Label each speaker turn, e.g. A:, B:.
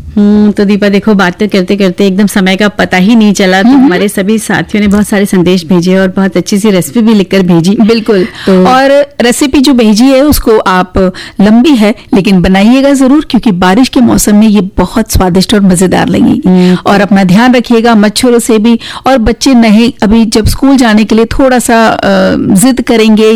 A: तो दीपा देखो, बातें करते करते एकदम समय का पता ही नहीं चला। तो हमारे सभी साथियों ने बहुत सारे संदेश भेजे और बहुत अच्छी सी रेसिपी भी लिखकर भेजी।
B: बिल्कुल। और रेसिपी जो भेजी है उसको आप, लंबी है लेकिन बनाइएगा जरूर, क्योंकि बारिश के मौसम में ये बहुत स्वादिष्ट और मजेदार लगेगी। और अपना ध्यान रखिएगा मच्छरों से भी। और बच्चे नहीं, अभी जब स्कूल जाने के लिए थोड़ा सा जिद करेंगे